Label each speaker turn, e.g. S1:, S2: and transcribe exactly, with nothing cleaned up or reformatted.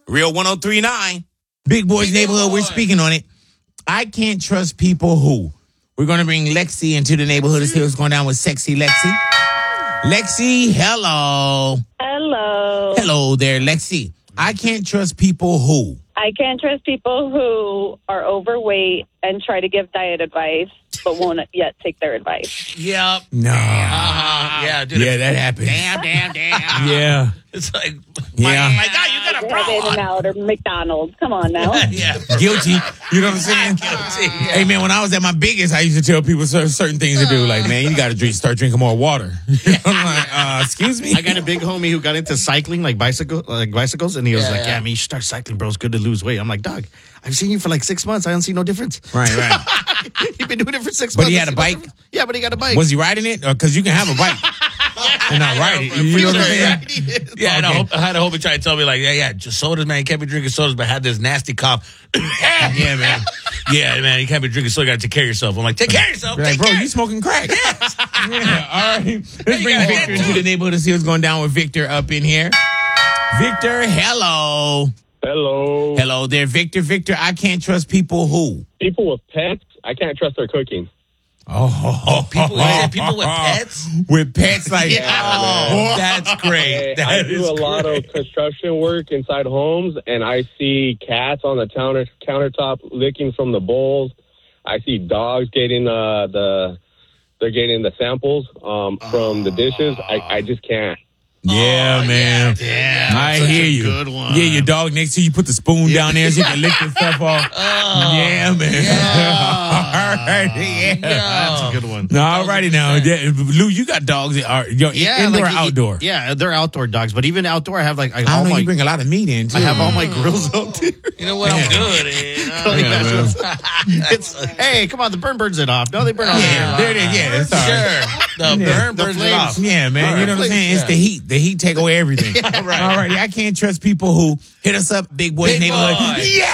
S1: Real one oh three point nine.
S2: Big Boys
S1: Big
S2: Neighborhood, we're
S1: Boy.
S2: speaking on it. I can't trust people who. We're going to bring Lexi into the neighborhood to see what's going down with Sexy Lexi. Lexi, hello.
S3: Hello.
S2: Hello there, Lexi. I can't trust people who.
S3: I can't trust people who are overweight and try to give diet advice, but won't yet take their advice.
S1: Yep.
S2: No.
S1: Uh-huh. Yeah, dude.
S2: Yeah, that happens.
S1: Damn, damn, damn.
S2: Yeah.
S1: It's like,
S2: Yeah.
S1: my, my God, you got a
S3: Have In and
S1: problem.
S3: Out or McDonald's. Come on now.
S1: Yeah.
S2: Guilty. You know what I'm saying?
S1: Guilty.
S2: Hey, man, when I was at my biggest, I used to tell people cer- certain things to do. Like, man, you got to drink, start drinking more water. I'm like, uh, excuse me?
S4: I got a big homie who got into cycling, like bicycle, like bicycles, and he was
S1: Yeah,
S4: like,
S1: yeah.
S4: "Yeah, man, you should start cycling, bro. It's good to lose weight." I'm like, "Dog, I've seen you for like six months. I don't see no difference."
S2: Right, right.
S4: You've been doing it for six
S2: But
S4: months.
S2: he
S4: I
S2: had a
S4: see no
S2: bike?
S4: difference. Yeah, but he got a bike.
S2: Was he riding it? Because you can have a bike and not ride it. You know what I'm saying?
S1: Yeah, and I,
S2: Okay.
S1: hope, I had a hope he tried to tell me, like, yeah, yeah, just sodas, man. You can't be drinking sodas, but had this nasty cough. Yeah, man. Yeah, man, you can't be drinking soda. You got to take care of yourself. I'm like, take care of yourself.
S2: Like,
S1: Take
S2: bro,
S1: care.
S2: you smoking crack. Yeah, all right. Let's bring
S1: got
S2: Victor
S1: that
S2: into
S1: too.
S2: the neighborhood to see what's going down with Victor up in here. Victor, hello.
S5: Hello.
S2: Hello there, Victor. Victor, I can't trust people who.
S5: People with pets, I can't trust their cooking.
S2: Oh,
S1: people- you said people with pets?
S2: With pets, like,
S1: Yeah.
S2: oh, that's
S5: Hey,
S2: great.
S5: I
S2: That
S5: do
S2: is
S5: a lot
S2: great.
S5: of construction work inside homes, and I see cats on the counter countertop licking from the bowls. I see dogs getting uh, the they're getting the samples um, from the dishes. I, I just can't.
S2: Yeah,
S1: Oh,
S2: man.
S1: yeah, damn.
S2: I
S4: Such
S2: hear
S4: a
S2: you.
S4: good one.
S2: Yeah, your dog next to you, put the spoon down there so you can lick the stuff off. yeah, man. All right, yeah.
S4: That's a good one.
S2: No, all righty now. Yeah, Lou, you got dogs that are yo,
S4: Yeah,
S2: indoor
S4: like,
S2: or outdoor?
S4: Yeah, they're outdoor dogs, but even outdoor, I have like I,
S2: I
S4: all
S2: don't know,
S4: my,
S2: you bring a lot of meat in, too.
S4: I have all my grills out there.
S1: You know what? I'm good. eh? Uh,
S2: Yeah, man.
S4: It's, hey, come on, the burn burns it off. No, they burn off.
S2: Yeah, there it is. Yeah, it's all right.
S1: Sure. The
S2: Yeah.
S1: burn
S4: The
S1: burns it
S4: flames.
S1: off.
S2: Yeah, man.
S1: All
S2: You know what I'm
S1: right.
S2: saying? It's
S1: Yeah.
S2: the heat. The heat take away everything.
S1: right.
S2: All righty. I can't trust people who hit us up, Big Boys
S1: Big
S2: Neighborhood.
S1: Boy.
S2: Yeah!